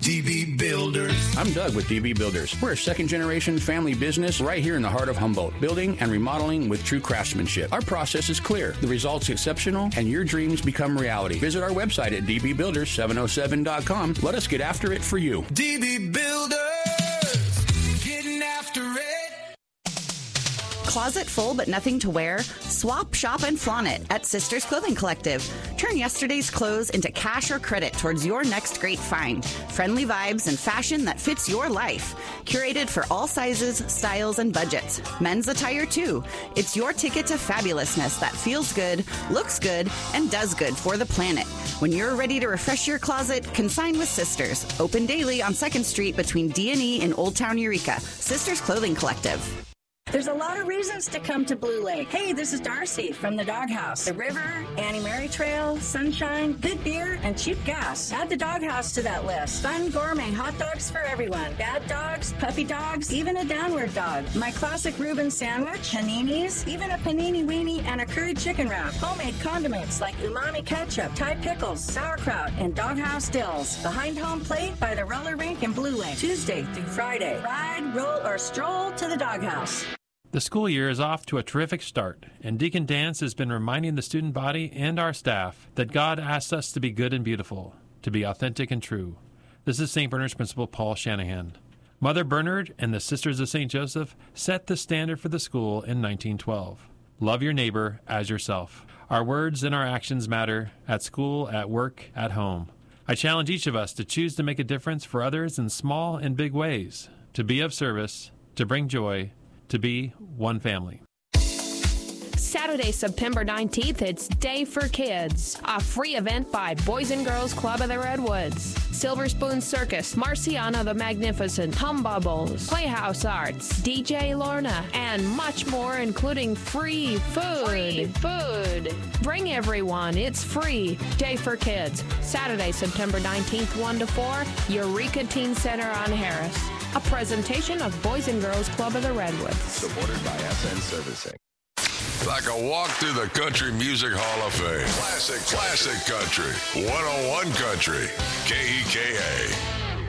DB Builders. I'm Doug with DB Builders. We're a second-generation family business right here in the heart of Humboldt, building and remodeling with true craftsmanship. Our process is clear, the results exceptional, and your dreams become reality. Visit our website at dbbuilders707.com. Let us get after it for you. DB Builders, getting after it. Closet full but nothing to wear? Swap, shop, and flaunt it at Sisters Clothing Collective. Turn yesterday's clothes into cash or credit towards your next great find. Friendly vibes and fashion that fits your life. Curated for all sizes, styles, and budgets. Men's attire, too. It's your ticket to fabulousness that feels good, looks good, and does good for the planet. When you're ready to refresh your closet, consign with Sisters. Open daily on 2nd Street between D&E and Old Town Eureka. Sisters Clothing Collective. There's a lot of reasons to come to Blue Lake. Hey, this is Darcy from the Doghouse. The river, Annie Mary Trail, sunshine, good beer, and cheap gas. Add the Doghouse to that list. Fun gourmet hot dogs for everyone. Bad dogs, puppy dogs, even a downward dog. My classic Reuben sandwich, paninis, even a panini weenie, and a curry chicken wrap. Homemade condiments like umami ketchup, Thai pickles, sauerkraut, and Doghouse dills. Behind home plate by the roller rink in Blue Lake. Tuesday through Friday. Ride, roll, or stroll to the Doghouse. The school year is off to a terrific start, and Deacon Dance has been reminding the student body and our staff that God asks us to be good and beautiful, to be authentic and true. This is St. Bernard's Principal Paul Shanahan. Mother Bernard and the Sisters of St. Joseph set the standard for the school in 1912. Love your neighbor as yourself. Our words and our actions matter at school, at work, at home. I challenge each of us to choose to make a difference for others in small and big ways, to be of service, to bring joy, to be one family. Saturday, September 19th, it's Day for Kids, a free event by Boys and Girls Club of the Redwoods. Silver Spoon Circus, Marciana the Magnificent, Hum Bubbles, Playhouse Arts, DJ Lorna, and much more, including free food. Bring everyone. It's free. Day for Kids. Saturday, September 19th, 1 to 4, Eureka Teen Center on Harris. A presentation of Boys and Girls Club of the Redwoods. Supported by SN Servicing. Like a walk through the Country Music Hall of Fame. Classic country. 101 Country. KEKA.